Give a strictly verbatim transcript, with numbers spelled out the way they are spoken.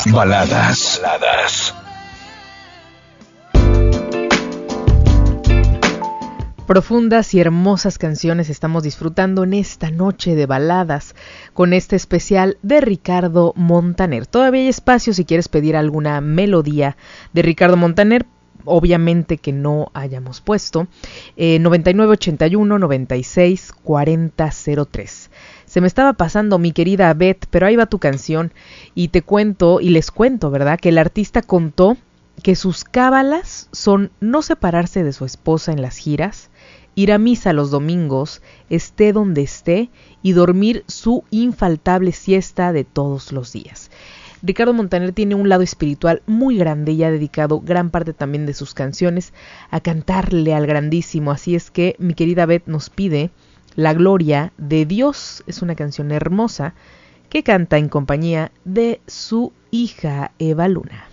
Baladas. Baladas. Profundas y hermosas canciones estamos disfrutando en esta noche de baladas con este especial de Ricardo Montaner. Todavía hay espacio si quieres pedir alguna melodía de Ricardo Montaner, obviamente que no hayamos puesto. eh, noventa y nueve ochenta y uno noventa y seis cuarenta cero tres. Se me estaba pasando, mi querida Beth, pero ahí va tu canción y te cuento y les cuento, ¿verdad? Que el artista contó que sus cábalas son no separarse de su esposa en las giras, ir a misa los domingos, esté donde esté, y dormir su infaltable siesta de todos los días. Ricardo Montaner tiene un lado espiritual muy grande y ha dedicado gran parte también de sus canciones a cantarle al grandísimo. Así es que mi querida Beth nos pide La Gloria de Dios. Es una canción hermosa que canta en compañía de su hija Eva Luna.